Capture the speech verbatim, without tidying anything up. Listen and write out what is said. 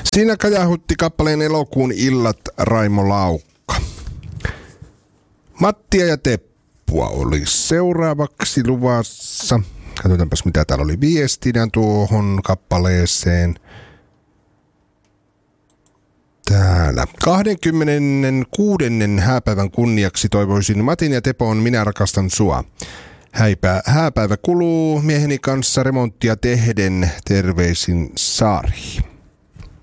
Siinä kajahutti kappaleen Elokuun illat Raimo Laukka. Mattia ja Teppua oli seuraavaksi luvassa. Katsotaanpas mitä täällä oli viestinä tuohon kappaleeseen. Täällä. kaksikymmentäkuusi hääpäivän kunniaksi toivoisin Matin ja Tepon Minä rakastan sua. Häipä, hääpäivä kuluu mieheni kanssa remonttia tehden, terveisin Sari.